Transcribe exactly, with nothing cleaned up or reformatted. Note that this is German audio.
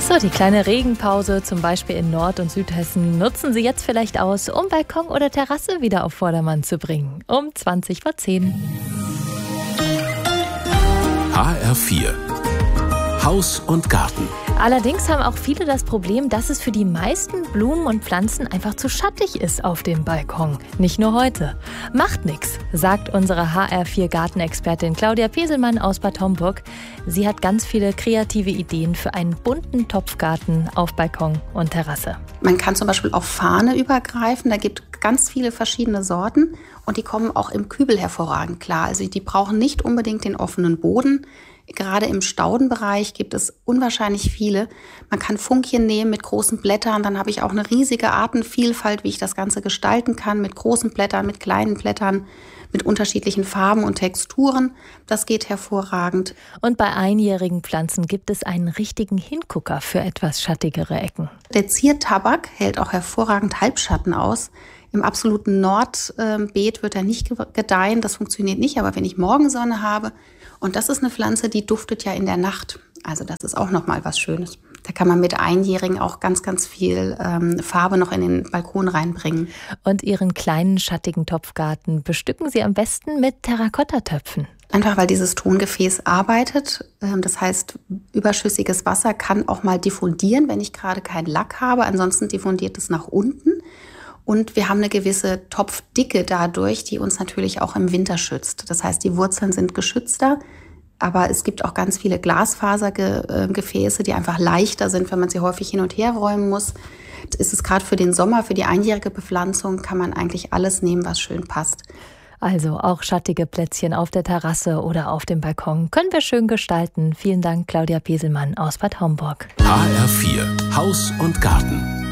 So, die kleine Regenpause, zum Beispiel in Nord- und Südhessen, nutzen Sie jetzt vielleicht aus, um Balkon oder Terrasse wieder auf Vordermann zu bringen. Um zwanzig vor zehn. H R vier Haus und Garten. Allerdings haben auch viele das Problem, dass es für die meisten Blumen und Pflanzen einfach zu schattig ist auf dem Balkon. Nicht nur heute. Macht nix, sagt unsere H R vier Gartenexpertin Claudia Peselmann aus Bad Homburg. Sie hat ganz viele kreative Ideen für einen bunten Topfgarten auf Balkon und Terrasse. Man kann zum Beispiel auf Fahne übergreifen. Da gibt es ganz viele verschiedene Sorten und die kommen auch im Kübel hervorragend klar. Also die brauchen nicht unbedingt den offenen Boden. Gerade im Staudenbereich gibt es unwahrscheinlich viele. Man kann Funkchen nehmen mit großen Blättern. Dann habe ich auch eine riesige Artenvielfalt, wie ich das Ganze gestalten kann. Mit großen Blättern, mit kleinen Blättern, mit unterschiedlichen Farben und Texturen. Das geht hervorragend. Und bei einjährigen Pflanzen gibt es einen richtigen Hingucker für etwas schattigere Ecken. Der Ziertabak hält auch hervorragend Halbschatten aus. Im absoluten Nordbeet wird er nicht gedeihen. Das funktioniert nicht. Aber wenn ich Morgensonne habe, und das ist eine Pflanze, die duftet ja in der Nacht. Also das ist auch nochmal was Schönes. Da kann man mit Einjährigen auch ganz, ganz viel ähm, Farbe noch in den Balkon reinbringen. Und Ihren kleinen schattigen Topfgarten bestücken Sie am besten mit Terrakottatöpfen. Einfach weil dieses Tongefäß arbeitet. Ähm, das heißt, überschüssiges Wasser kann auch mal diffundieren, wenn ich gerade keinen Lack habe. Ansonsten diffundiert es nach unten. Und wir haben eine gewisse Topfdicke dadurch, die uns natürlich auch im Winter schützt. Das heißt, die Wurzeln sind geschützter, aber es gibt auch ganz viele Glasfasergefäße, die einfach leichter sind, wenn man sie häufig hin und her räumen muss. Ist es gerade für den Sommer, für die einjährige Bepflanzung, kann man eigentlich alles nehmen, was schön passt. Also auch schattige Plätzchen auf der Terrasse oder auf dem Balkon können wir schön gestalten. Vielen Dank, Claudia Peselmann aus Bad Homburg. H R vier Haus und Garten.